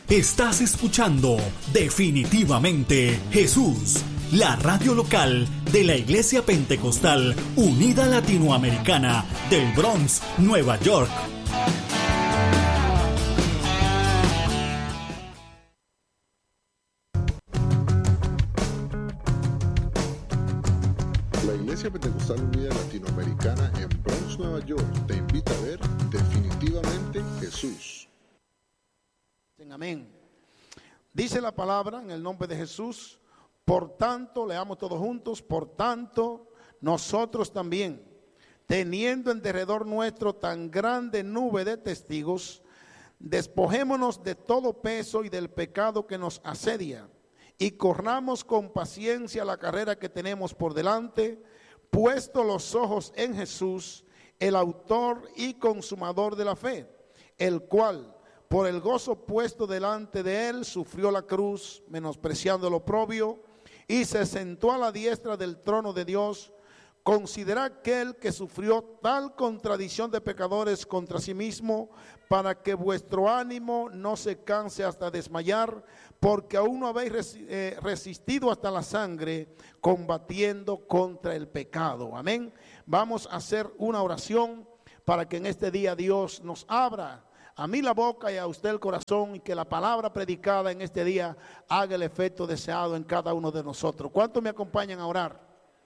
Estás escuchando Definitivamente Jesús, la radio local de la Iglesia Pentecostal Unida Latinoamericana del Bronx, Nueva York. La Iglesia Pentecostal Unida Latinoamericana en Bronx, Nueva York, te invita a ver Definitivamente Jesús. Amén. Dice la palabra en el nombre de Jesús: por tanto, leamos todos juntos, por tanto, nosotros también, teniendo en derredor nuestro tan grande nube de testigos, despojémonos de todo peso y del pecado que nos asedia, y corramos con paciencia la carrera que tenemos por delante, puesto los ojos en Jesús, el autor y consumador de la fe, el cual, por el gozo puesto delante de él, sufrió la cruz, menospreciando el oprobio, y se sentó a la diestra del trono de Dios. Considera aquel que sufrió tal contradicción de pecadores contra sí mismo, para que vuestro ánimo no se canse hasta desmayar, porque aún no habéis resistido hasta la sangre, combatiendo contra el pecado. Amén. Vamos a hacer una oración para que en este día Dios nos abra a mí la boca y a usted el corazón, y que la palabra predicada en este día haga el efecto deseado en cada uno de nosotros. ¿Cuántos me acompañan a orar?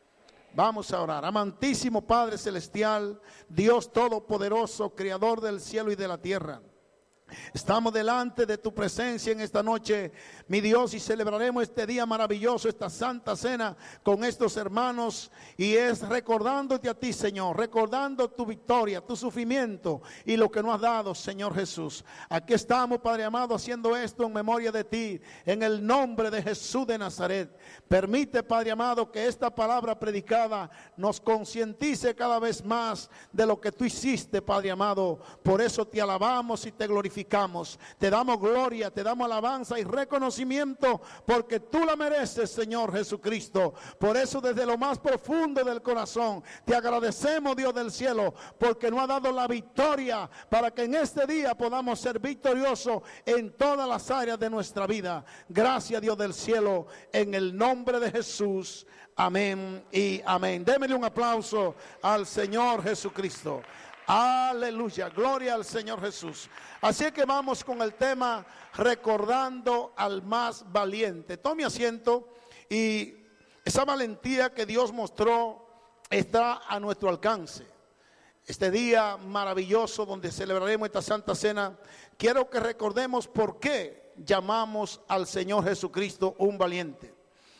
Vamos a orar. Amantísimo Padre Celestial, Dios Todopoderoso, Creador del cielo y de la tierra, estamos delante de tu presencia en esta noche, mi Dios, y celebraremos este día maravilloso, esta santa cena con estos hermanos, y es recordándote a ti, Señor, recordando tu victoria, tu sufrimiento y lo que nos has dado, Señor Jesús. Aquí estamos, Padre amado, haciendo esto en memoria de ti, en el nombre de Jesús de Nazaret. Permite, Padre amado, que esta palabra predicada nos concientice cada vez más de lo que tú hiciste, Padre amado. Por eso te alabamos y te glorificamos. Te damos gloria, te damos alabanza y reconocimiento, porque tú la mereces, Señor Jesucristo. Por eso, desde lo más profundo del corazón, te agradecemos, Dios del cielo, porque nos ha dado la victoria para que en este día podamos ser victoriosos en todas las áreas de nuestra vida. Gracias, Dios del cielo, en el nombre de Jesús. Amén y amén. Démele un aplauso al Señor Jesucristo. Aleluya, gloria al Señor Jesús. Así que vamos con el tema recordando al más valiente. Tome asiento, y esa valentía que Dios mostró está a nuestro alcance. Este día maravilloso donde celebraremos esta santa cena, quiero que recordemos por qué llamamos al Señor Jesucristo un valiente.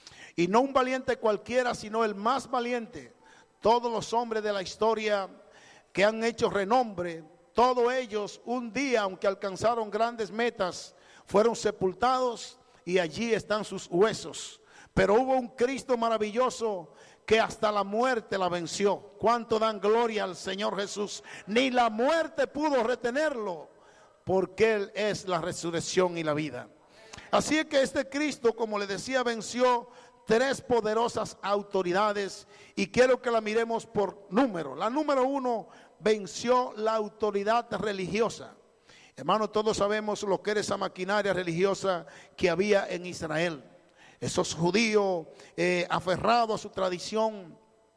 Y no un valiente cualquiera, sino el más valiente. Todos los hombres de la historia que han hecho renombre, todos ellos un día, aunque alcanzaron grandes metas, fueron sepultados y allí están sus huesos. Pero hubo un Cristo maravilloso que hasta la muerte la venció. ¿Cuánto dan gloria al Señor Jesús? Ni la muerte pudo retenerlo, porque Él es la resurrección y la vida. Así es que este Cristo, como le decía, venció tres poderosas autoridades, y quiero que la miremos por número. La número uno, venció la autoridad religiosa. Hermanos, todos sabemos lo que era esa maquinaria religiosa que había en Israel. Esos judíos aferrados a su tradición,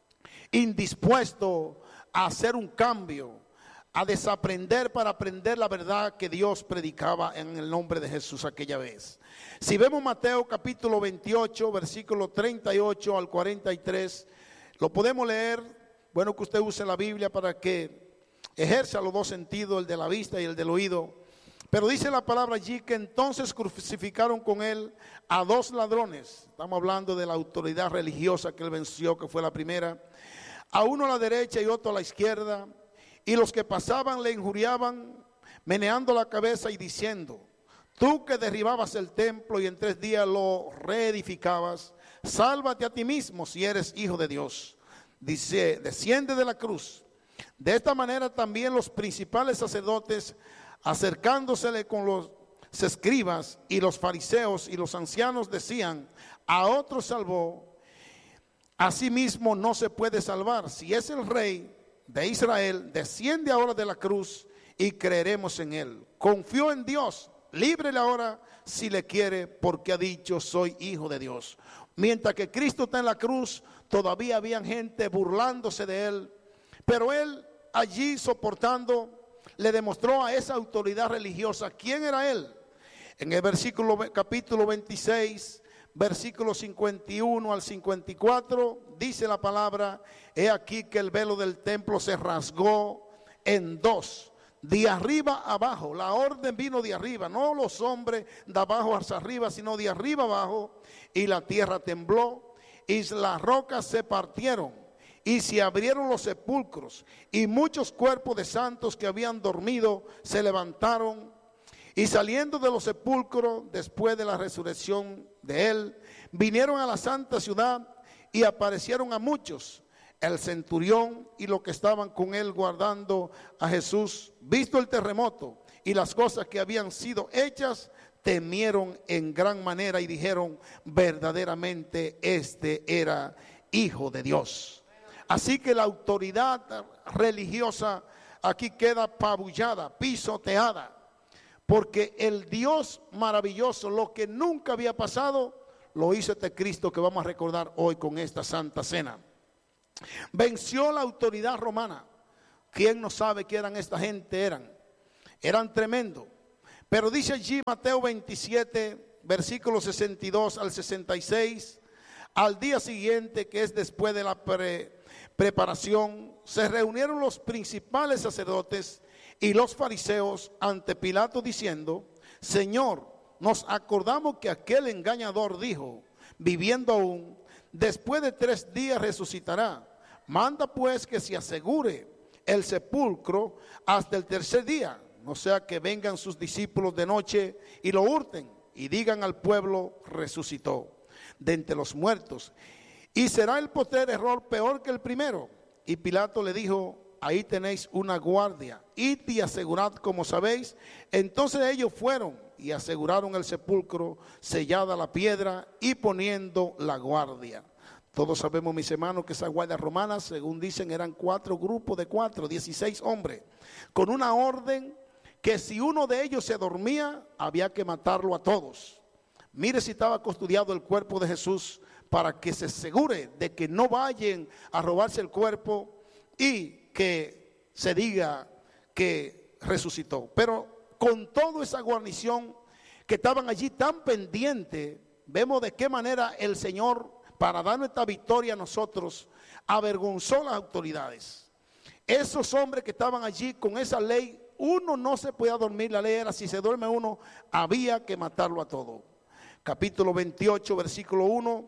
indispuestos a hacer un cambio, a desaprender para aprender la verdad que Dios predicaba en el nombre de Jesús aquella vez. Si vemos Mateo capítulo 28, versículo 38 al 43, lo podemos leer. Bueno, que usted use la Biblia para que ejerza los dos sentidos, el de la vista y el del oído. Pero dice la palabra allí que entonces crucificaron con él a dos ladrones. Estamos hablando de la autoridad religiosa que él venció, que fue la primera. A uno a la derecha y otro a la izquierda. Y los que pasaban le injuriaban, meneando la cabeza y diciendo: tú que derribabas el templo y en 3 días lo reedificabas, sálvate a ti mismo si eres hijo de Dios. Dice: desciende de la cruz. De esta manera también los principales sacerdotes, acercándosele con los escribas y los fariseos y los ancianos, decían: a otro salvó, a sí mismo no se puede salvar. Si es el rey de Israel, desciende ahora de la cruz y creeremos en él. Confió en Dios líbrele ahora si le quiere, porque ha dicho, soy hijo de Dios. Mientras que Cristo está en la cruz, todavía había gente burlándose de él, pero él allí soportando, le demostró a esa autoridad religiosa quién era él. En el capítulo 26, versículos 51 al 54, dice la palabra: he aquí que el velo del templo se rasgó en dos, de arriba abajo. La orden vino de arriba, no los hombres de abajo hacia arriba, sino de arriba abajo. Y la tierra tembló, y las rocas se partieron, y se abrieron los sepulcros, y muchos cuerpos de santos que habían dormido se levantaron, y saliendo de los sepulcros después de la resurrección de él, vinieron a la santa ciudad y aparecieron a muchos. El centurión y los que estaban con él guardando a Jesús, visto el terremoto y las cosas que habían sido hechas, temieron en gran manera y dijeron: verdaderamente este era hijo de Dios. Así que la autoridad religiosa aquí queda apabullada, pisoteada, porque el Dios maravilloso, lo que nunca había pasado, lo hizo este Cristo que vamos a recordar hoy con esta Santa Cena. Venció la autoridad romana. ¿Quién no sabe qué eran esta gente? Eran tremendos. Pero dice allí Mateo 27, versículos 62 al 66, al día siguiente, que es después de la preparación, se reunieron los principales sacerdotes y los fariseos ante Pilato diciendo: Señor, nos acordamos que aquel engañador dijo, viviendo aún, después de 3 días resucitará. Manda pues que se asegure el sepulcro hasta el 3er día, no sea que vengan sus discípulos de noche y lo hurten y digan al pueblo: resucitó de entre los muertos. Y será el postrer error peor que el primero. Y Pilato le dijo: ahí tenéis una guardia, id y asegurad como sabéis. Entonces ellos fueron y aseguraron el sepulcro, sellada la piedra y poniendo la guardia. Todos sabemos, mis hermanos, que esas guardias romanas, según dicen, eran 4 grupos de 4, 16 hombres, con una orden que si uno de ellos se dormía, había que matarlo a todos. Mire si estaba custodiado el cuerpo de Jesús, para que se asegure de que no vayan a robarse el cuerpo y que se diga que resucitó. Pero con toda esa guarnición que estaban allí tan pendiente, vemos de qué manera el Señor, para darnos esta victoria a nosotros, avergonzó las autoridades. Esos hombres que estaban allí con esa ley, uno no se podía dormir. La ley era: si se duerme uno, había que matarlo a todo. Capítulo 28, versículo 1.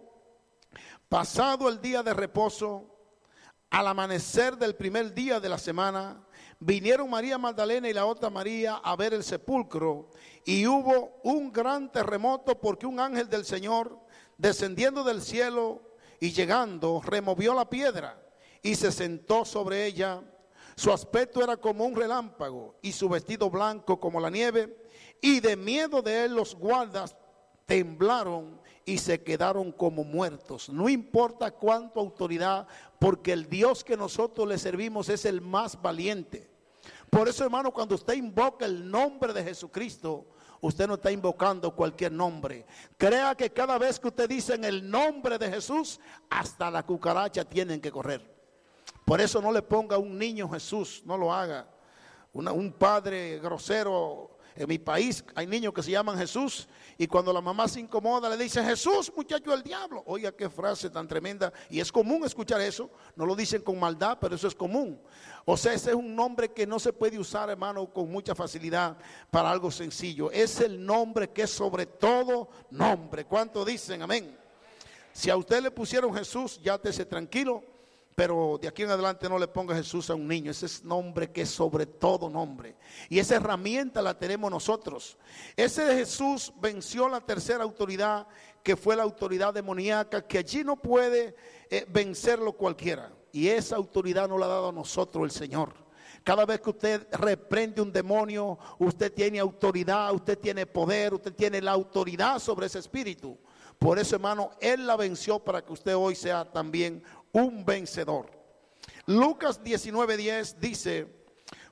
Pasado el día de reposo, al amanecer del primer día de la semana, vinieron María Magdalena y la otra María a ver el sepulcro, y hubo un gran terremoto, porque un ángel del Señor, descendiendo del cielo y llegando, removió la piedra y se sentó sobre ella. Su aspecto era como un relámpago y su vestido blanco como la nieve, y de miedo de él los guardas temblaron y se quedaron como muertos. No importa cuánta autoridad, porque el Dios que nosotros le servimos es el más valiente. Por eso, hermano, cuando usted invoca el nombre de Jesucristo, usted no está invocando cualquier nombre. Crea que cada vez que usted dice en el nombre de Jesús, hasta la cucaracha tienen que correr. Por eso no le ponga a un niño Jesús, no lo haga. Un padre grosero. En mi país hay niños que se llaman Jesús, y cuando la mamá se incomoda le dice: Jesús, muchacho del diablo. Oiga, qué frase tan tremenda. Y es común escuchar eso. No lo dicen con maldad, pero eso es común. O sea, ese es un nombre que no se puede usar, hermano, con mucha facilidad para algo sencillo. Es el nombre que es sobre todo nombre. ¿Cuánto dicen amén? Si a usted le pusieron Jesús, ya esté tranquilo. Pero de aquí en adelante no le ponga Jesús a un niño. Ese es nombre que es sobre todo nombre. Y esa herramienta la tenemos nosotros. Ese Jesús venció la tercera autoridad, que fue la autoridad demoníaca, que allí no puede vencerlo cualquiera. Y esa autoridad nos la ha dado a nosotros el Señor. Cada vez que usted reprende un demonio, usted tiene autoridad, usted tiene poder, usted tiene la autoridad sobre ese espíritu. Por eso, hermano, Él la venció para que usted hoy sea también un vencedor. Lucas 19:10 dice: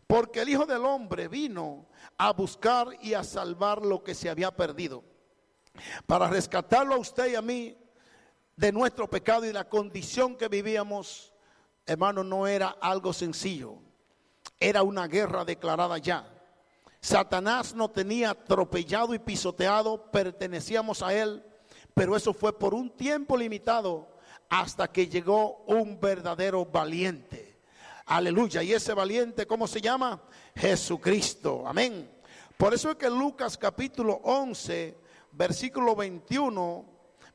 porque el Hijo del Hombre vino a buscar y a salvar lo que se había perdido. Para rescatarlo a usted y a mí de nuestro pecado y la condición que vivíamos, hermano, no era algo sencillo. Era una guerra declarada ya. Satanás nos tenía atropellado y pisoteado, pertenecíamos a él, pero eso fue por un tiempo limitado hasta que llegó un verdadero valiente. Aleluya. Y ese valiente, ¿cómo se llama? Jesucristo. Amén. Por eso es que Lucas capítulo 11, versículo 21,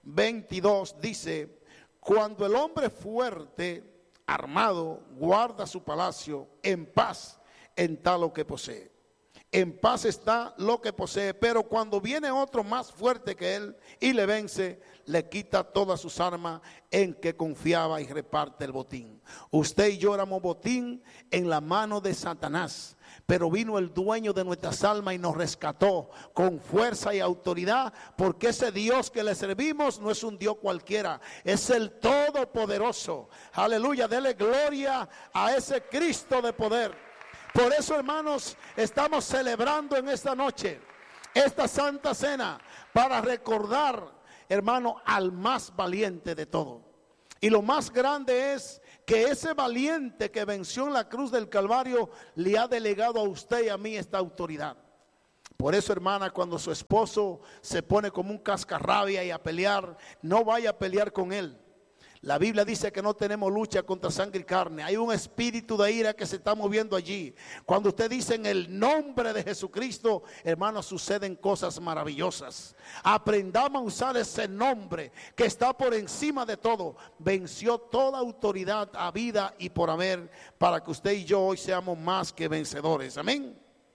22 dice: cuando el hombre fuerte, armado, guarda su palacio, en paz está lo que posee. En paz está lo que posee, pero cuando viene otro más fuerte que él y le vence, le quita todas sus armas en que confiaba y reparte el botín. Usted y yo éramos botín en la mano de Satanás, pero vino el dueño de nuestras almas y nos rescató con fuerza y autoridad, porque ese Dios que le servimos no es un Dios cualquiera, es el Todopoderoso. Aleluya, dele gloria a ese Cristo de poder. Por eso, hermanos, estamos celebrando en esta noche esta Santa Cena para recordar, hermano, al más valiente de todo. Y lo más grande es que ese valiente que venció en la cruz del Calvario le ha delegado a usted y a mí esta autoridad. Por eso, hermana, cuando su esposo se pone como un cascarrabia y a pelear, no vaya a pelear con él. La Biblia dice que no tenemos lucha contra sangre y carne. Hay un espíritu de ira que se está moviendo allí. Cuando usted dice en el nombre de Jesucristo, hermanos, suceden cosas maravillosas. Aprendamos a usar ese nombre que está por encima de todo. Venció toda autoridad a vida y por haber, para que usted y yo hoy seamos más que vencedores. Amén.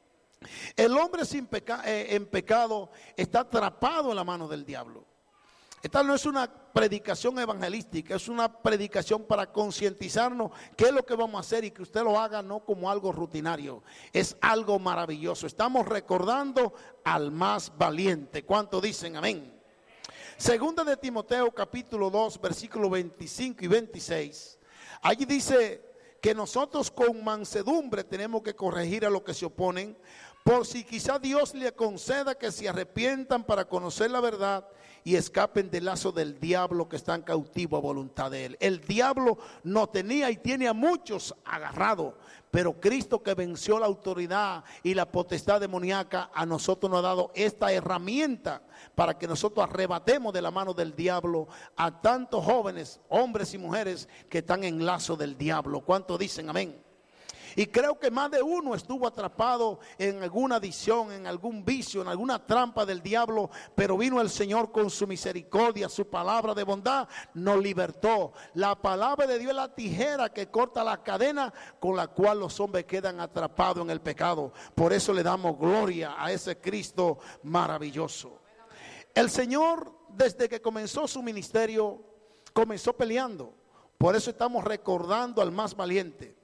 El hombre en pecado está atrapado en la mano del diablo. Esta no es una predicación evangelística, es una predicación para concientizarnos qué es lo que vamos a hacer y que usted lo haga no como algo rutinario, es algo maravilloso. Estamos recordando al más valiente. ¿Cuánto dicen amén? Segunda de Timoteo capítulo 2 versículos 25 y 26. Allí dice que nosotros con mansedumbre tenemos que corregir a los que se oponen, por si quizá Dios le conceda que se arrepientan para conocer la verdad y escapen del lazo del diablo que están cautivos a voluntad de él. El diablo no tenía y tiene a muchos agarrados, pero Cristo, que venció la autoridad y la potestad demoníaca, a nosotros nos ha dado esta herramienta para que nosotros arrebatemos de la mano del diablo a tantos jóvenes, hombres y mujeres que están en lazo del diablo. ¿Cuántos dicen amén? Y creo que más de uno estuvo atrapado en alguna adicción, en algún vicio, en alguna trampa del diablo, pero vino el Señor con su misericordia, su palabra de bondad, nos libertó. La palabra de Dios es la tijera que corta la cadena con la cual los hombres quedan atrapados en el pecado. Por eso le damos gloria a ese Cristo maravilloso. El Señor, desde que comenzó su ministerio, comenzó peleando. Por eso estamos recordando al más valiente.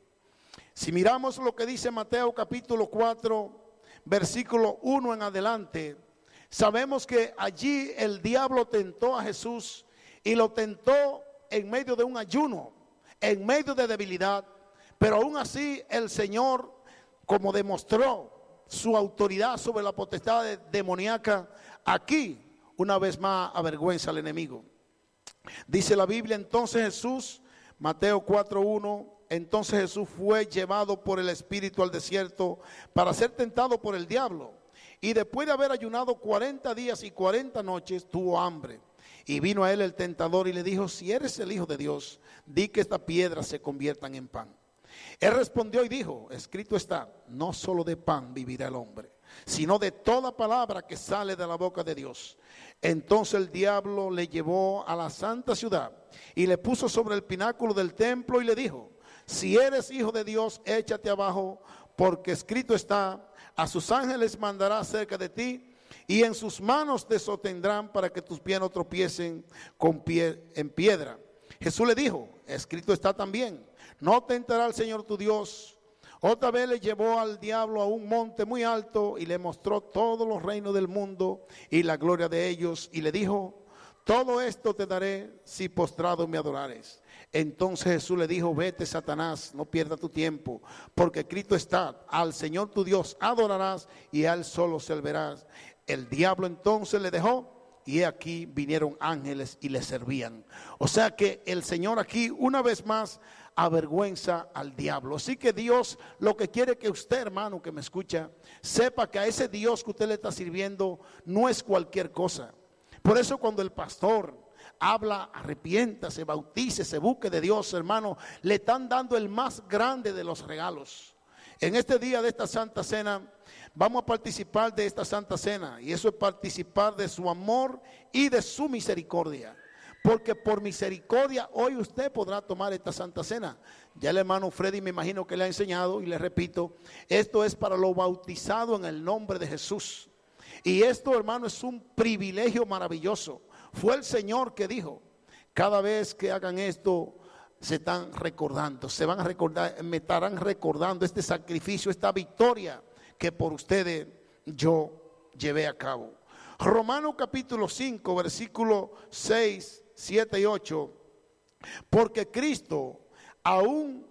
Si miramos lo que dice Mateo capítulo 4, versículo 1 en adelante, sabemos que allí el diablo tentó a Jesús y lo tentó en medio de un ayuno, en medio de debilidad, pero aún así el Señor, como demostró su autoridad sobre la potestad demoníaca, aquí una vez más avergüenza al enemigo. Dice la Biblia, entonces Jesús, Mateo 4:1, entonces Jesús fue llevado por el Espíritu al desierto para ser tentado por el diablo. Y después de haber ayunado 40 días y 40 noches, tuvo hambre. Y vino a él el tentador y le dijo, si eres el Hijo de Dios, di que estas piedras se conviertan en pan. Él respondió y dijo, escrito está, no solo de pan vivirá el hombre, sino de toda palabra que sale de la boca de Dios. Entonces el diablo le llevó a la santa ciudad y le puso sobre el pináculo del templo y le dijo, si eres Hijo de Dios, échate abajo, porque escrito está, a sus ángeles mandará cerca de ti, y en sus manos te sostendrán para que tus pies no tropiecen en piedra. Jesús le dijo, escrito está también, no tentará al Señor tu Dios. Otra vez le llevó al diablo a un monte muy alto y le mostró todos los reinos del mundo y la gloria de ellos, y le dijo, todo esto te daré si postrado me adorares. Entonces Jesús le dijo, vete Satanás, no pierdas tu tiempo, porque escrito está, al Señor tu Dios adorarás y a Él solo servirás. El diablo entonces le dejó y aquí vinieron ángeles y le servían. O sea que el Señor aquí una vez más avergüenza al diablo. Así que Dios lo que quiere que usted, hermano, que me escucha, sepa que a ese Dios que usted le está sirviendo no es cualquier cosa. Por eso cuando el pastor habla, arrepiéntase, bautícese, busque de Dios, hermano, le están dando el más grande de los regalos. En este día de esta Santa Cena, vamos a participar de esta Santa Cena, y eso es participar de su amor y de su misericordia. Porque por misericordia hoy usted podrá tomar esta Santa Cena. Ya el hermano Freddy me imagino que le ha enseñado, y le repito, esto es para los bautizados en el nombre de Jesús. Y esto, hermano, es un privilegio maravilloso. Fue el Señor que dijo, cada vez que hagan esto, se están recordando, se van a recordar, me estarán recordando este sacrificio, esta victoria que por ustedes yo llevé a cabo. Romanos capítulo 5, versículo 6, 7 y 8. Porque Cristo, aún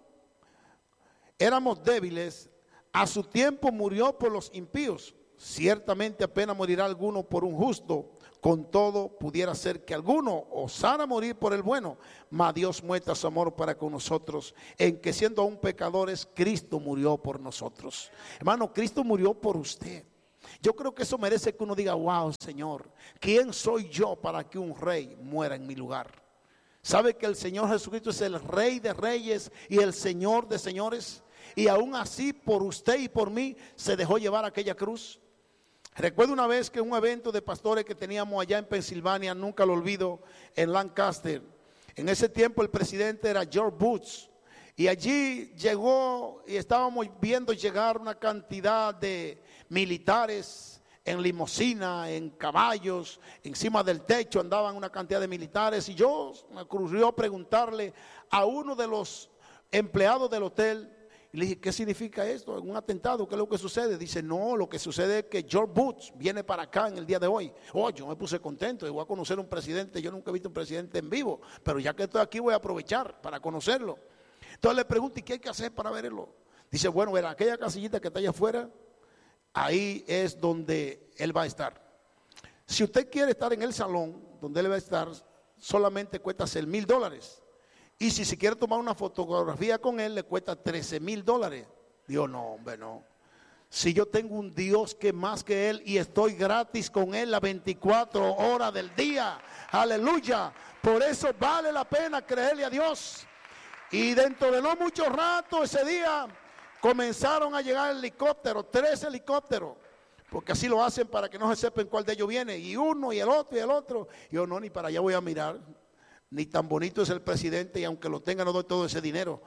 éramos débiles, a su tiempo murió por los impíos. Ciertamente apenas morirá alguno por un justo, con todo pudiera ser que alguno osara morir por el bueno, mas Dios muestra su amor para con nosotros, en que siendo aún pecadores, Cristo murió por nosotros. Hermano, Cristo murió por usted. Yo creo que eso merece que uno diga, wow, Señor, ¿quién soy yo para que un rey muera en mi lugar? ¿Sabe que el Señor Jesucristo es el Rey de reyes y el Señor de señores? Y aún así por usted y por mí se dejó llevar aquella cruz. Recuerdo una vez que un evento de pastores que teníamos allá en Pensilvania, nunca lo olvido, en Lancaster. En ese tiempo el presidente era George Bush. Y allí llegó y estábamos viendo llegar una cantidad de militares en limusina, en caballos, encima del techo andaban una cantidad de militares. Y yo me ocurrió preguntarle a uno de los empleados del hotel, y le dije, ¿qué significa esto? ¿Un atentado? ¿Qué es lo que sucede? Dice, no, lo que sucede es que George Bush viene para acá en el día de hoy. Oh, yo me puse contento y voy a conocer un presidente. Yo nunca he visto un presidente en vivo, pero ya que estoy aquí voy a aprovechar para conocerlo. Entonces le pregunto, ¿y qué hay que hacer para verlo? Dice, bueno, verá, aquella casillita que está allá afuera, ahí es donde él va a estar. Si usted quiere estar en el salón donde él va a estar, solamente cuesta $1,000. Y si se quiere tomar una fotografía con él, le cuesta $13,000. Digo, no, hombre, no. Si yo tengo un Dios que más que él y estoy gratis con él las 24 horas del día. Aleluya. Por eso vale la pena creerle a Dios. Y dentro de no mucho rato ese día comenzaron a llegar helicópteros, 3 helicópteros. Porque así lo hacen para que no se sepan cuál de ellos viene. Y uno y el otro y el otro. Y yo no, ni para allá voy a mirar. Ni tan bonito es el presidente y aunque lo tenga no doy todo ese dinero.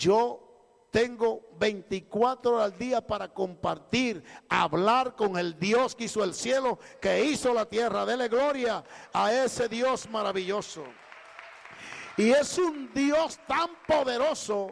Yo tengo 24 horas al día para compartir, hablar con el Dios que hizo el cielo, que hizo la tierra. Dele gloria a ese Dios maravilloso. Y es un Dios tan poderoso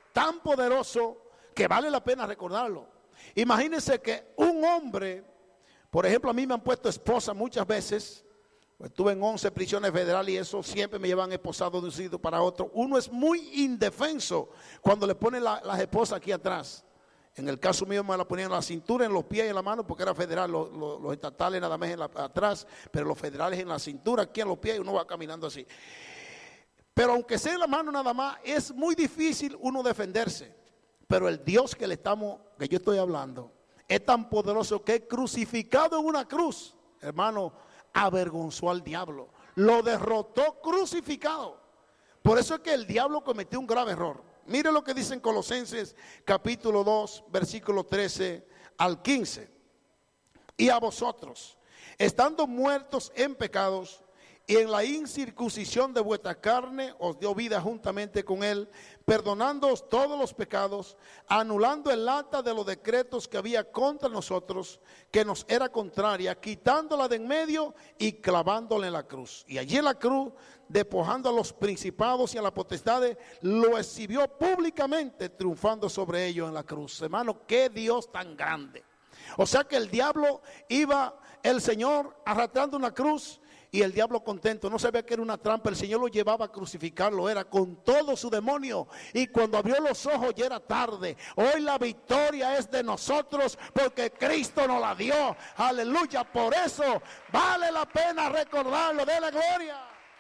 que vale la pena recordarlo. Imagínense que un hombre, por ejemplo, a mí me han puesto esposa muchas veces. Estuve en 11 prisiones federales y eso siempre me llevan esposado de un sitio para otro. Uno es muy indefenso cuando le ponen las esposas aquí atrás. En el caso mío me la ponían en la cintura, en los pies y en la mano porque era federal. Los estatales nada más atrás, pero los federales en la cintura, aquí en los pies y uno va caminando así. Pero aunque sea en la mano nada más, es muy difícil uno defenderse. Pero el Dios que yo estoy hablando es tan poderoso que crucificado en una cruz, hermano, avergonzó al diablo, lo derrotó crucificado. Por eso es que el diablo cometió un grave error. Mire lo que dice en Colosenses capítulo 2 versículo 13 al 15. Y a vosotros, estando muertos en pecados y en la incircuncisión de vuestra carne, os dio vida juntamente con él, perdonándoos todos los pecados, anulando el acta de los decretos que había contra nosotros, que nos era contraria, quitándola de en medio y clavándola en la cruz. Y allí en la cruz, despojando a los principados y a las potestades, lo exhibió públicamente, triunfando sobre ellos en la cruz. Hermano, qué Dios tan grande. O sea que el diablo iba, el Señor arrastrando una cruz, y el diablo contento, no sabía que era una trampa. El Señor lo llevaba a crucificarlo, era con todo su demonio, y cuando abrió los ojos ya era tarde. Hoy la victoria es de nosotros porque Cristo nos la dio, aleluya. Por eso vale la pena recordarlo. De la gloria,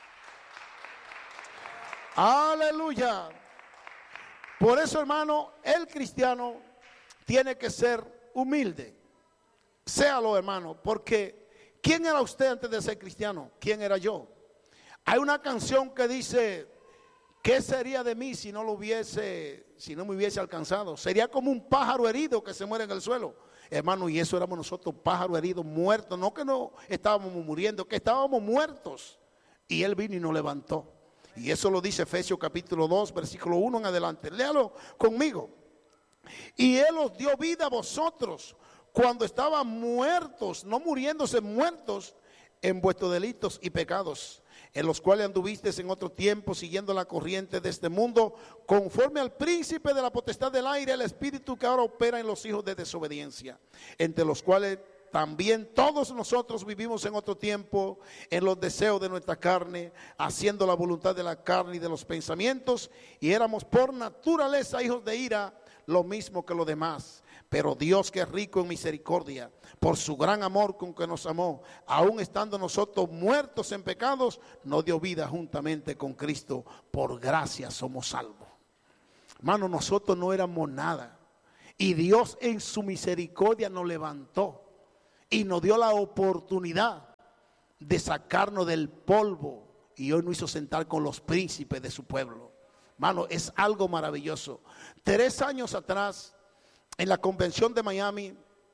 aleluya. Por eso, hermano, el cristiano tiene que ser humilde. Séalo, hermano, porque ¿quién era usted antes de ser cristiano? ¿Quién era yo? Hay una canción que dice: ¿qué sería de mí si no me hubiese alcanzado? Sería como un pájaro herido que se muere en el suelo. Hermano, y eso éramos nosotros, pájaro herido, muertos. No que no estábamos muriendo, que estábamos muertos. Y Él vino y nos levantó. Y eso lo dice Efesios capítulo 2, versículo 1 en adelante. Léalo conmigo. Y Él os dio vida a vosotros cuando estaban muertos, no muriéndose, muertos en vuestros delitos y pecados, en los cuales anduvisteis en otro tiempo siguiendo la corriente de este mundo, conforme al príncipe de la potestad del aire, el espíritu que ahora opera en los hijos de desobediencia, entre los cuales también todos nosotros vivimos en otro tiempo en los deseos de nuestra carne, haciendo la voluntad de la carne y de los pensamientos, y éramos por naturaleza hijos de ira, lo mismo que los demás. Pero Dios, que es rico en misericordia, por su gran amor con que nos amó, aun estando nosotros muertos en pecados, nos dio vida juntamente con Cristo. Por gracia somos salvos. Hermano, nosotros no éramos nada, y Dios en su misericordia nos levantó y nos dio la oportunidad de sacarnos del polvo, y hoy nos hizo sentar con los príncipes de su pueblo. Hermano, es algo maravilloso. 3 años atrás, en la convención de Miami,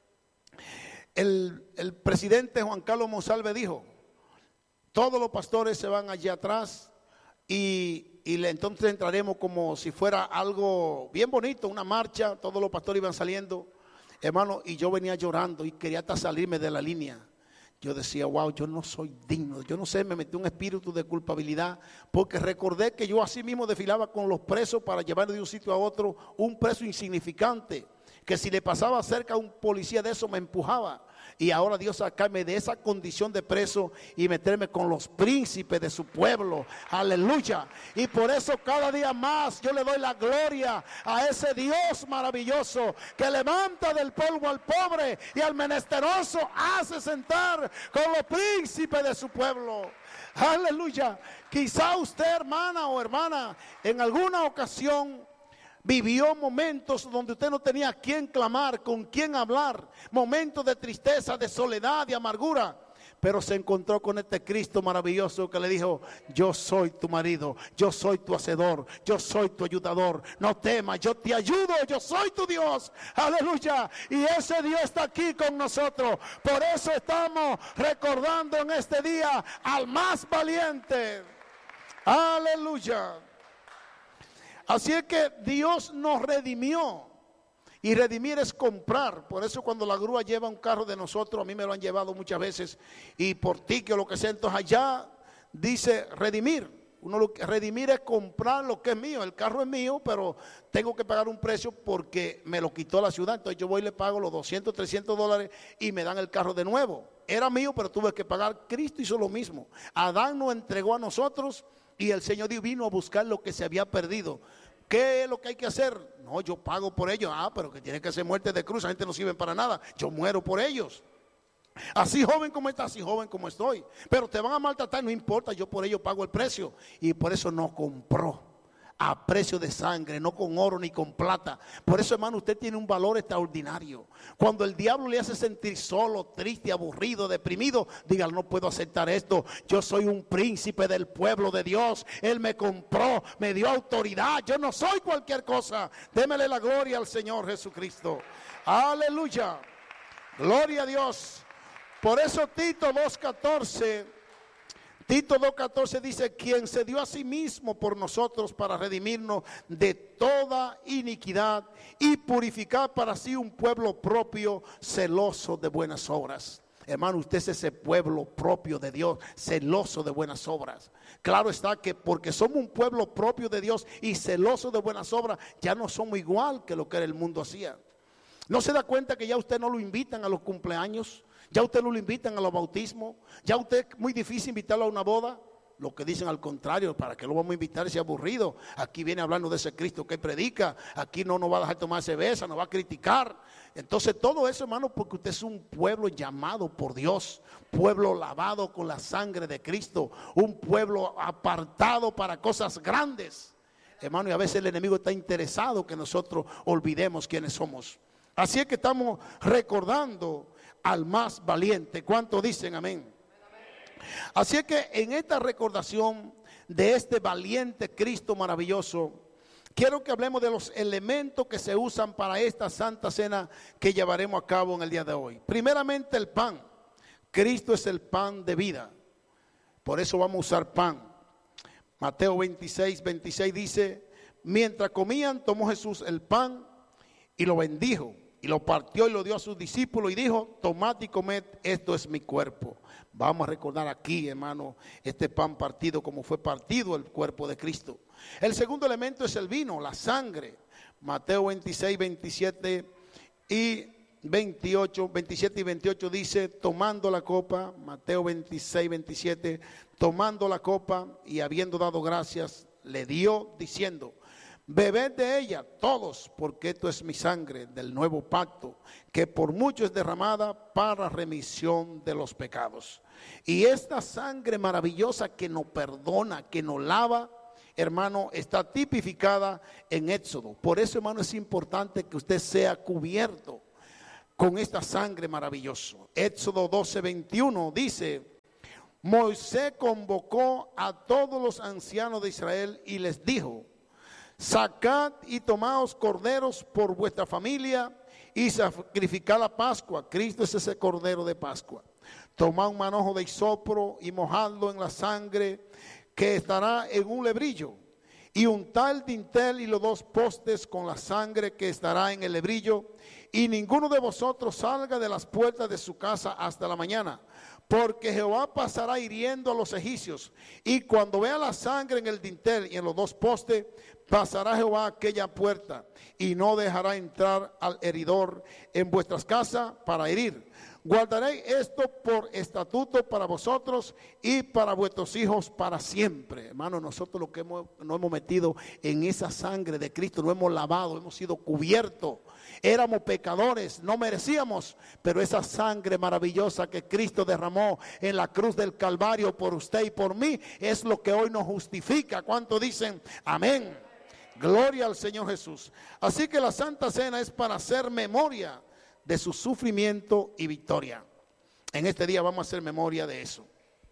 el presidente Juan Carlos Monsalve dijo: todos los pastores se van allí atrás y entonces entraremos como si fuera algo bien bonito, una marcha. Todos los pastores iban saliendo, hermano, y yo venía llorando y quería hasta salirme de la línea. Yo decía: wow, yo no soy digno. Yo no sé, me metí un espíritu de culpabilidad, porque recordé que yo así mismo desfilaba con los presos para llevar de un sitio a otro, un preso insignificante, que si le pasaba cerca a un policía de eso me empujaba. Y ahora Dios sacarme de esa condición de preso y meterme con los príncipes de su pueblo, aleluya. Y por eso cada día más yo le doy la gloria a ese Dios maravilloso, que levanta del polvo al pobre y al menesteroso hace sentar con los príncipes de su pueblo, aleluya. Quizá usted, hermana o hermana, en alguna ocasión vivió momentos donde usted no tenía a quién clamar, con quién hablar, momentos de tristeza, de soledad, de amargura, pero se encontró con este Cristo maravilloso que le dijo: yo soy tu marido, yo soy tu hacedor, yo soy tu ayudador, no temas, yo te ayudo, yo soy tu Dios, aleluya. Y ese Dios está aquí con nosotros. Por eso estamos recordando en este día al más valiente, aleluya. Así es que Dios nos redimió, y redimir es comprar. Por eso cuando la grúa lleva un carro de nosotros, a mí me lo han llevado muchas veces, y por ticket o lo que sea, entonces allá dice redimir. Redimir es comprar lo que es mío. El carro es mío, pero tengo que pagar un precio porque me lo quitó la ciudad. Entonces yo voy y le pago los $200, $300 y me dan el carro de nuevo. Era mío, pero tuve que pagar. Cristo hizo lo mismo. Adán nos entregó a nosotros y el Señor vino a buscar lo que se había perdido. ¿Qué es lo que hay que hacer? No, yo pago por ellos. Pero que tiene que ser muerte de cruz. La gente no sirve para nada. Yo muero por ellos. Así joven como estás, así joven como estoy. Pero te van a maltratar, no importa, yo por ello pago el precio. Y por eso nos compró a precio de sangre, no con oro ni con plata. Por eso, hermano, usted tiene un valor extraordinario. Cuando el diablo le hace sentir solo, triste, aburrido, deprimido, diga: no puedo aceptar esto. Yo soy un príncipe del pueblo de Dios. Él me compró, me dio autoridad. Yo no soy cualquier cosa. Démele la gloria al Señor Jesucristo. Aleluya. Gloria a Dios. Por eso Tito 2.14 dice: quien se dio a sí mismo por nosotros para redimirnos de toda iniquidad y purificar para sí un pueblo propio, celoso de buenas obras. Hermano, usted es ese pueblo propio de Dios, celoso de buenas obras. Claro está que porque somos un pueblo propio de Dios y celoso de buenas obras, ya no somos igual que lo que el mundo hacía. ¿No se da cuenta que ya usted no lo invitan a los cumpleaños? Ya usted no lo invitan a los bautismos. Ya usted es muy difícil invitarlo a una boda. Lo que dicen al contrario, ¿para qué lo vamos a invitar si es aburrido? Aquí viene hablando de ese Cristo que predica. Aquí no nos va a dejar tomar cerveza, nos va a criticar. Entonces todo eso, hermano, porque usted es un pueblo llamado por Dios. Pueblo lavado con la sangre de Cristo. Un pueblo apartado para cosas grandes. Hermano, y a veces el enemigo está interesado que nosotros olvidemos quiénes somos. Así es que estamos recordando al más valiente. ¿Cuántos dicen amén? Así es que en esta recordación de este valiente Cristo maravilloso, quiero que hablemos de los elementos que se usan para esta santa cena que llevaremos a cabo en el día de hoy. Primeramente el pan. Cristo es el pan de vida. Por eso vamos a usar pan. Mateo 26 dice, mientras comían, tomó Jesús el pan y lo bendijo. Y lo partió y lo dio a sus discípulos y dijo, tomad y comed, esto es mi cuerpo. Vamos a recordar aquí, hermano, este pan partido como fue partido el cuerpo de Cristo. El segundo elemento es el vino, la sangre. Mateo 27 y 28 dice, tomando la copa, Mateo 27, tomando la copa y habiendo dado gracias, le dio diciendo, bebed de ella todos, porque esto es mi sangre del nuevo pacto, que por mucho es derramada para remisión de los pecados. Y esta sangre maravillosa que nos perdona, que nos lava, hermano, está tipificada en Éxodo. Por eso, hermano, es importante que usted sea cubierto con esta sangre maravillosa. Éxodo 12:21 dice, Moisés convocó a todos los ancianos de Israel y les dijo, sacad y tomaos corderos por vuestra familia y sacrificad la Pascua. Cristo es ese cordero de Pascua. Tomad un manojo de hisopo y mojadlo en la sangre que estará en un lebrillo. Y untad el dintel y los dos postes con la sangre que estará en el lebrillo. Y ninguno de vosotros salga de las puertas de su casa hasta la mañana. Porque Jehová pasará hiriendo a los egipcios. Y cuando vea la sangre en el dintel y en los dos postes, pasará Jehová aquella puerta y no dejará entrar al heridor en vuestras casas para herir. Guardaréis esto por estatuto para vosotros y para vuestros hijos para siempre. Hermano, nosotros lo que nos hemos metido en esa sangre de Cristo, nos hemos lavado, hemos sido cubiertos. Éramos pecadores, no merecíamos, pero esa sangre maravillosa que Cristo derramó en la cruz del Calvario por usted y por mí es lo que hoy nos justifica. ¿Cuántos dicen amén? Gloria al Señor Jesús. Así que la Santa Cena es para hacer memoria de su sufrimiento y victoria. En este día vamos a hacer memoria de eso.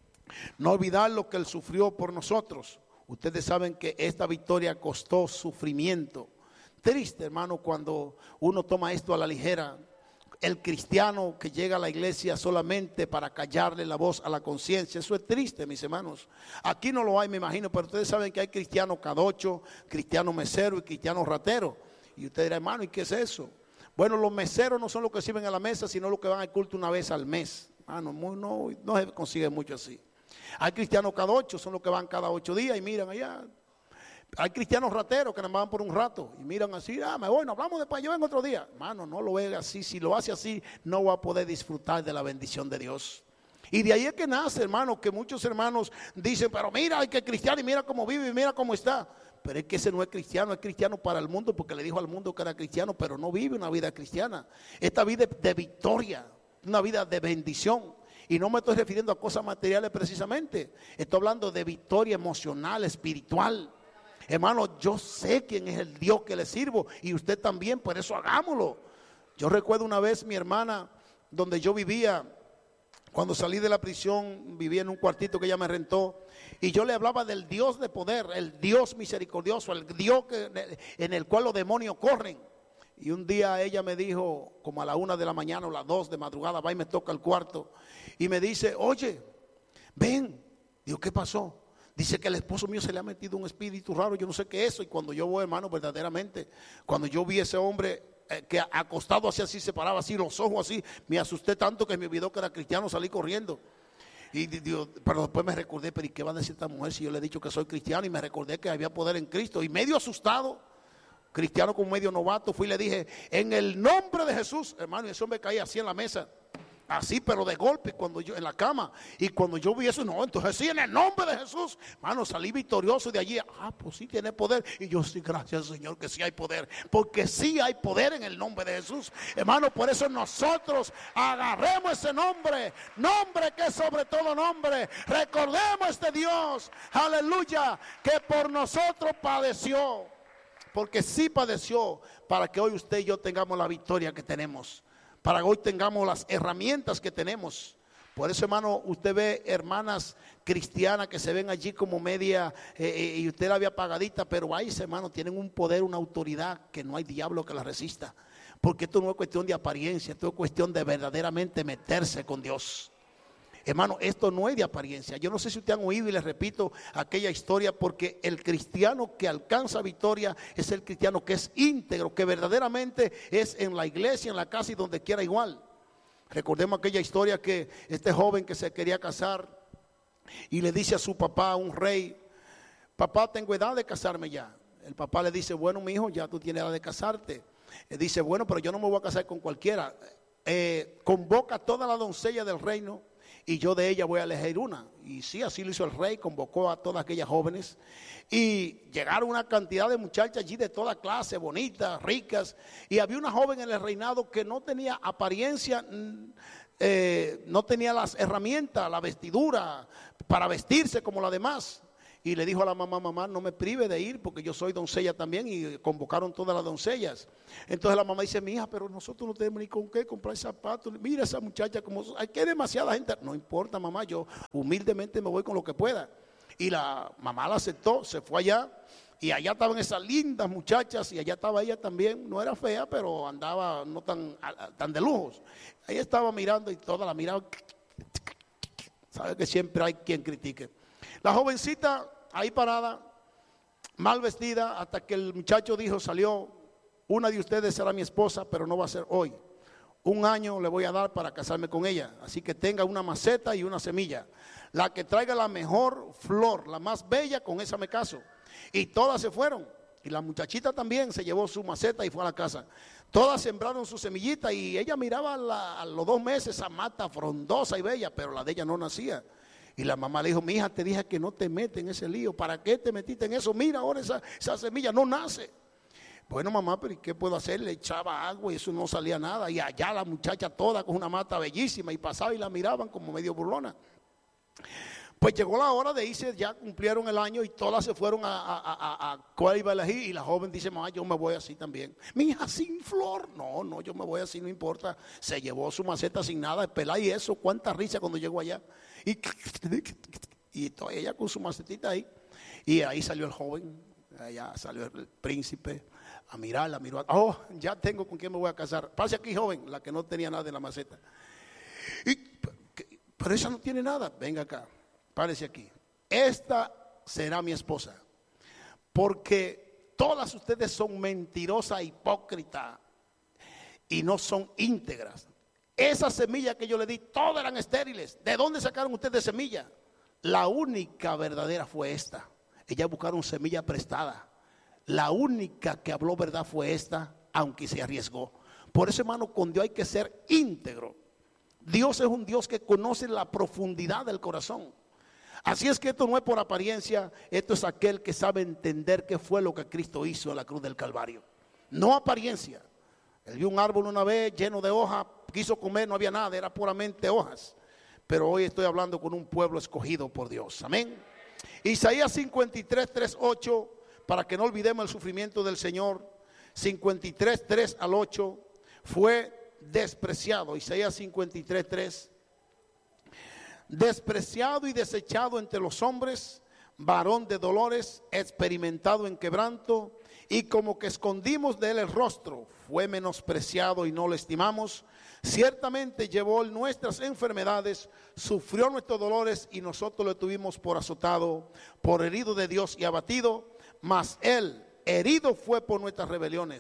No olvidar lo que Él sufrió por nosotros. Ustedes saben que esta victoria costó sufrimiento. Triste, hermano, cuando uno toma esto a la ligera. El cristiano que llega a la iglesia solamente para callarle la voz a la conciencia, eso es triste, mis hermanos. Aquí no lo hay, me imagino, pero ustedes saben que hay cristianos cadocho, cristianos meseros y cristianos rateros. Y usted dirá, hermano, ¿y qué es eso? Bueno, los meseros no son los que sirven a la mesa, sino los que van al culto una vez al mes. Hermano, no se consigue mucho así. Hay cristianos cadochos, son los que van cada 8 días y miran allá. Hay cristianos rateros que nada más van por un rato y miran así, me voy, nos hablamos después, yo vengo otro día. Hermano, no lo ve así, si lo hace así, no va a poder disfrutar de la bendición de Dios. Y de ahí es que nace, hermano, que muchos hermanos dicen, pero mira, hay que cristiano y mira cómo vive y mira cómo está. Pero es que ese no es cristiano para el mundo porque le dijo al mundo que era cristiano, pero no vive una vida cristiana. Esta vida de victoria, una vida de bendición. Y no me estoy refiriendo a cosas materiales precisamente, estoy hablando de victoria emocional, espiritual. Hermano, yo sé quién es el Dios que le sirvo y usted también, por eso hagámoslo. Yo recuerdo una vez mi hermana, donde yo vivía, cuando salí de la prisión, vivía en un cuartito que ella me rentó y yo le hablaba del Dios de poder, el Dios misericordioso, el Dios en el cual los demonios corren. Y un día ella me dijo, como a la 1 de la mañana o las 2 de madrugada, va y me toca el cuarto y me dice, oye, ven. Digo, ¿qué pasó? Dice que el esposo mío se le ha metido un espíritu raro, yo no sé qué es eso. Y cuando yo voy, hermano, verdaderamente, cuando yo vi a ese hombre que acostado así, se paraba así, los ojos así, me asusté tanto que me olvidó que era cristiano, salí corriendo. Y digo, pero después me recordé, pero ¿y qué va a decir esta mujer si yo le he dicho que soy cristiano? Y me recordé que había poder en Cristo. Y medio asustado, cristiano como medio novato, fui y le dije, en el nombre de Jesús, hermano, y ese hombre caía así en la mesa. así, pero de golpe, cuando yo en la cama. Y cuando yo vi eso, no, entonces sí, en el nombre de Jesús, hermano, salí victorioso de allí. Pues sí tiene poder. Y yo sí, gracias Señor que sí hay poder, porque sí hay poder en el nombre de Jesús, hermano. Por eso nosotros agarremos ese nombre, nombre que es sobre todo nombre. Recordemos este Dios, aleluya, que por nosotros padeció, porque sí padeció, para que hoy usted y yo tengamos la victoria que tenemos, para que hoy tengamos las herramientas que tenemos. Por eso, hermano, usted ve hermanas cristianas que se ven allí como media, y usted la ve apagadita, pero ahí, hermano, tienen un poder, una autoridad que no hay diablo que la resista. Porque esto no es cuestión de apariencia, esto es cuestión de verdaderamente meterse con Dios. Hermano, esto no es de apariencia. Yo no sé si ustedes han oído, y les repito aquella historia, porque el cristiano que alcanza victoria es el cristiano que es íntegro, que verdaderamente es en la iglesia, en la casa y donde quiera igual. Recordemos aquella historia que este joven que se quería casar y le dice a su papá, un rey: papá, tengo edad de casarme ya. El papá le dice: bueno, mi hijo, ya tú tienes edad de casarte. Él dice: bueno, pero yo no me voy a casar con cualquiera. Convoca a toda la doncella del reino y yo de ella voy a elegir una. Y sí, así lo hizo el rey, convocó a todas aquellas jóvenes. Y llegaron una cantidad de muchachas allí de toda clase, bonitas, ricas. Y había una joven en el reinado que no tenía apariencia, no tenía las herramientas, la vestidura para vestirse como la demás. Y le dijo a la mamá: mamá, no me prive de ir porque yo soy doncella también. Y convocaron todas las doncellas. Entonces la mamá dice: mi hija, pero nosotros no tenemos ni con qué comprar zapatos. Mira esa muchacha, como hay demasiada gente. No importa, mamá, yo humildemente me voy con lo que pueda. Y la mamá la aceptó, se fue allá. Y allá estaban esas lindas muchachas. Y allá estaba ella también. No era fea, pero andaba no tan de lujos. Ella estaba mirando y toda la miraba. Sabe que siempre hay quien critique. La jovencita ahí parada, mal vestida, hasta que el muchacho dijo, salió: una de ustedes será mi esposa, pero no va a ser hoy. 1 año le voy a dar para casarme con ella. Así que tenga una maceta y una semilla. La que traiga la mejor flor, la más bella, con esa me caso. Y todas se fueron. Y la muchachita también se llevó su maceta y fue a la casa. Todas sembraron su semillita y ella miraba a los 2 meses esa mata frondosa y bella, pero la de ella no nacía. Y la mamá le dijo: mi hija, te dije que no te metes en ese lío. ¿Para qué te metiste en eso? Mira, ahora esa semilla no nace. Bueno, mamá, pero ¿y qué puedo hacer? Le echaba agua y eso no salía nada. Y allá la muchacha toda con una mata bellísima, y pasaba y la miraban como medio burlona. Pues llegó la hora de irse, ya cumplieron el año y todas se fueron a cuál iba a elegir. Y la joven dice: mamá, yo me voy así también. Mi hija, sin flor. No, yo me voy así, no importa. Se llevó su maceta sin nada, pelada, y eso, cuánta risa cuando llegó allá. Y toda ella con su macetita ahí. Y ahí salió el joven, allá salió el príncipe a mirarla, miró. Oh, ya tengo con quién me voy a casar. Pase aquí, joven, la que no tenía nada en la maceta. Pero esa no tiene nada. Venga acá, párese aquí. Esta será mi esposa. Porque todas ustedes son mentirosas, hipócritas y no son íntegras. Esas semillas que yo le di, todas eran estériles. ¿De dónde sacaron ustedes semilla? La única verdadera fue esta. Ellas buscaron semilla prestada. La única que habló verdad fue esta, aunque se arriesgó. Por eso, hermano, con Dios hay que ser íntegro. Dios es un Dios que conoce la profundidad del corazón. Así es que esto no es por apariencia, esto es aquel que sabe entender qué fue lo que Cristo hizo en la cruz del Calvario. No apariencia. Él vio un árbol una vez lleno de hojas, quiso comer, no había nada, era puramente hojas. Pero hoy estoy hablando con un pueblo escogido por Dios. Amén. Isaías 53, 3, 8, para que no olvidemos el sufrimiento del Señor. 53, 3 al 8, fue despreciado. Isaías 53, 3. Despreciado y desechado entre los hombres, varón de dolores, experimentado en quebranto, y como que escondimos de él el rostro, fue menospreciado y no lo estimamos. Ciertamente llevó él nuestras enfermedades, sufrió nuestros dolores, y nosotros lo tuvimos por azotado, por herido de Dios y abatido. Mas él herido fue por nuestras rebeliones,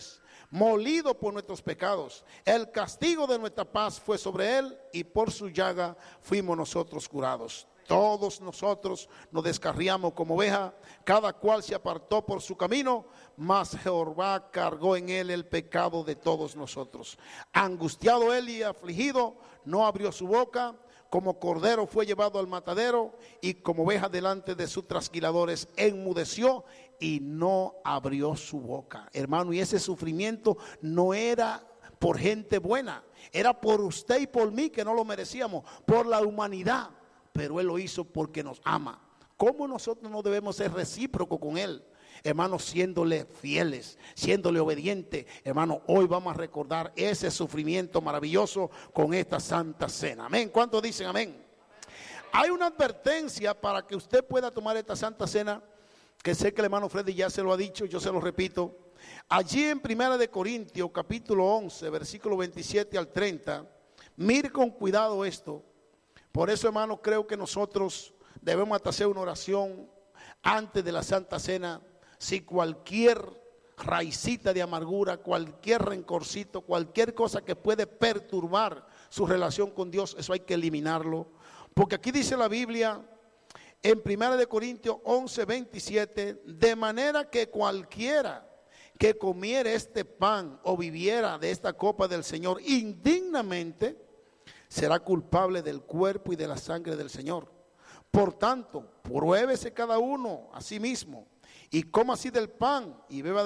molido por nuestros pecados. El castigo de nuestra paz fue sobre él, y por su llaga fuimos nosotros curados. Todos nosotros nos descarriamos como oveja, cada cual se apartó por su camino, mas Jehová cargó en él el pecado de todos nosotros. Angustiado él y afligido, no abrió su boca. Como cordero fue llevado al matadero, y como oveja delante de sus trasquiladores enmudeció y no abrió su boca. Hermano, y ese sufrimiento no era por gente buena, era por usted y por mí, que no lo merecíamos, por la humanidad. Pero él lo hizo porque nos ama. ¿Cómo nosotros no debemos ser recíprocos con él? Hermanos, siéndole fieles, siéndole obedientes. Hermano, hoy vamos a recordar ese sufrimiento maravilloso con esta Santa Cena. Amén. ¿Cuántos dicen amén? Hay una advertencia para que usted pueda tomar esta Santa Cena, que sé que el hermano Freddy ya se lo ha dicho, yo se lo repito. Allí en 1 de Corintios capítulo 11, versículo 27 al 30, mire con cuidado esto. Por eso, hermano, creo que nosotros debemos hasta hacer una oración antes de la Santa Cena. Si cualquier raicita de amargura, cualquier rencorcito, cualquier cosa que puede perturbar su relación con Dios, eso hay que eliminarlo. Porque aquí dice la Biblia en 1 de Corintios 11, 27, de manera que cualquiera que comiera este pan o viviera de esta copa del Señor indignamente, será culpable del cuerpo y de la sangre del Señor. Por tanto, pruébese cada uno a sí mismo, y coma así del pan y beba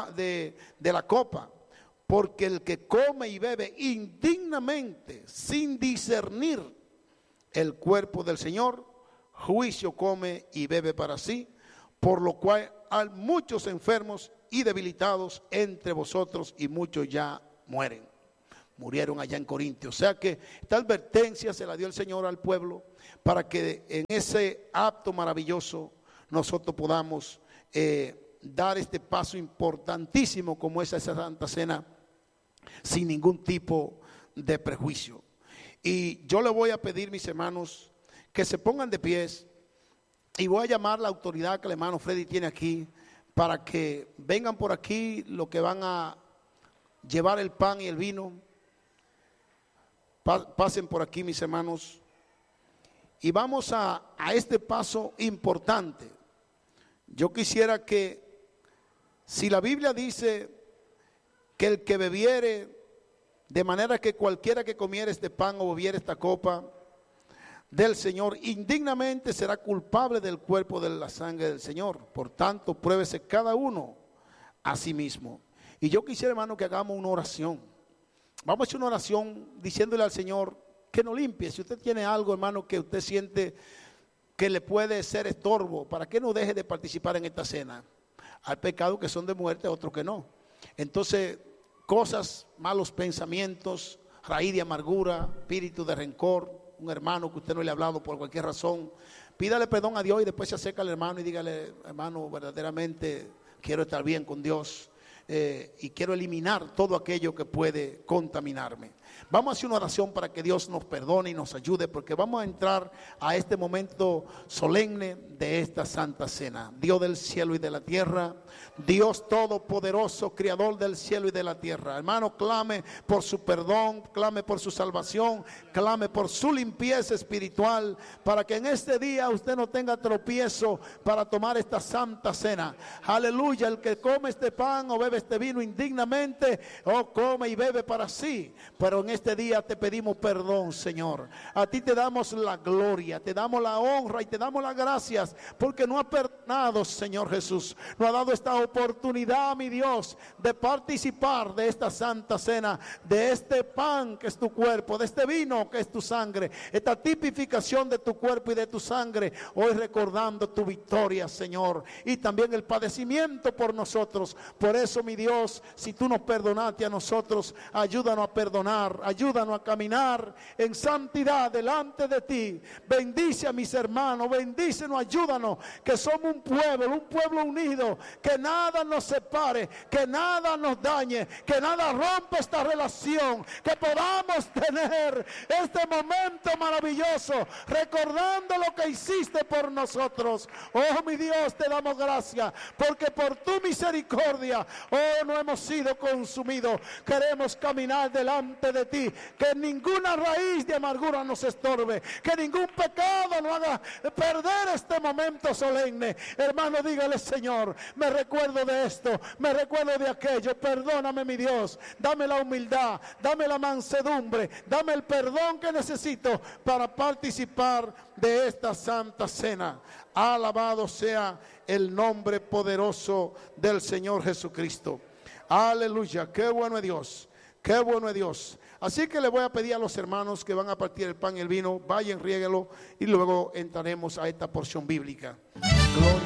de la copa. Porque el que come y bebe indignamente, sin discernir el cuerpo del Señor, juicio come y bebe para sí. Por lo cual hay muchos enfermos y debilitados entre vosotros, y muchos ya murieron allá en Corintios. O sea que esta advertencia se la dio el Señor al pueblo, para que en ese acto maravilloso nosotros podamos dar este paso importantísimo como es esa Santa Cena, sin ningún tipo de prejuicio. Y yo le voy a pedir, mis hermanos, que se pongan de pies, y voy a llamar a la autoridad que el hermano Freddy tiene aquí, para que vengan por aquí los que van a llevar el pan y el vino. Pasen por aquí, mis hermanos, y vamos a este paso importante. Yo quisiera que, si la Biblia dice que el que bebiere, de manera que cualquiera que comiera este pan o bebiera esta copa del Señor indignamente, será culpable del cuerpo de la sangre del Señor. Por tanto, pruébese cada uno a sí mismo. Y yo quisiera, hermano, que hagamos una oración. Vamos a hacer una oración diciéndole al Señor que nos limpie. Si usted tiene algo, hermano, que usted siente que le puede ser estorbo, para que no deje de participar en esta cena. Hay pecados que son de muerte, otros que no. Entonces, cosas, malos pensamientos, raíz de amargura, espíritu de rencor, un hermano que usted no le ha hablado por cualquier razón, pídale perdón a Dios, y después se acerca al hermano y dígale: hermano, verdaderamente quiero estar bien con Dios, y quiero eliminar todo aquello que puede contaminarme. Vamos a hacer una oración para que Dios nos perdone y nos ayude, porque vamos a entrar a este momento solemne de esta Santa Cena. Dios del cielo y de la tierra, Dios todopoderoso, creador del cielo y de la tierra, hermano, clame por su perdón, clame por su salvación, clame por su limpieza espiritual, para que en este día usted no tenga tropiezo para tomar esta Santa Cena. Aleluya. El que come este pan o bebe este vino indignamente, o come y bebe para sí. Pero en este día te pedimos perdón, Señor. A ti te damos la gloria, te damos la honra y te damos las gracias, porque no ha perdonado, Señor Jesús. Nos ha dado esta oportunidad, mi Dios, de participar de esta Santa Cena, de este pan que es tu cuerpo, de este vino que es tu sangre, esta tipificación de tu cuerpo y de tu sangre. Hoy recordando tu victoria, Señor, y también el padecimiento por nosotros. Por eso, mi Dios, si tú nos perdonaste a nosotros, ayúdanos a perdonar ayúdanos a caminar en santidad delante de ti. Bendice a mis hermanos, bendícenos, ayúdanos, que somos un pueblo unido, que nada nos separe, que nada nos dañe, que nada rompa esta relación, que podamos tener este momento maravilloso, recordando lo que hiciste por nosotros. Oh mi Dios, te damos gracias, porque por tu misericordia, oh, no hemos sido consumidos. Queremos caminar delante de ti, que ninguna raíz de amargura nos estorbe, que ningún pecado nos haga perder este momento solemne. Hermano, dígale: Señor, me recuerdo de esto, me recuerdo de aquello, perdóname mi Dios, dame la humildad, dame la mansedumbre, dame el perdón que necesito para participar de esta santa cena. Alabado sea el nombre poderoso del Señor Jesucristo. Aleluya, qué bueno es Dios, qué bueno es Dios. Así que le voy a pedir a los hermanos que van a partir el pan y el vino, vayan, riéguelo y luego entraremos a esta porción bíblica. Gloria.